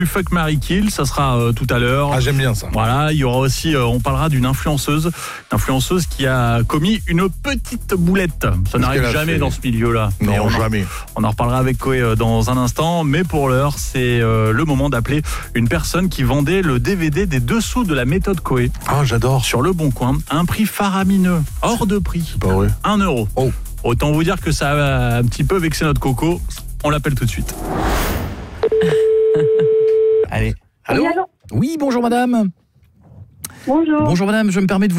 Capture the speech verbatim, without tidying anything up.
Fuck, Marry, Kill, ça sera euh, tout à l'heure. Ah, j'aime bien ça. Voilà, il y aura aussi, euh, on parlera d'une influenceuse, une influenceuse qui a commis une petite boulette. Ça n'arrive jamais fait... dans ce milieu-là. Non, on jamais. En, on en reparlera avec Koé euh, dans un instant, mais pour l'heure, c'est euh, le moment d'appeler une personne qui vendait le D V D des dessous de la méthode Koé. Ah, j'adore. Sur Le Bon Coin, un prix faramineux, hors de prix. C'est pas vrai. Un euro. Oh. Autant vous dire que ça a un petit peu vexé notre coco. On l'appelle tout de suite. Allez. Allô ? Oui, bonjour madame. Bonjour. Bonjour madame, je me permets de vous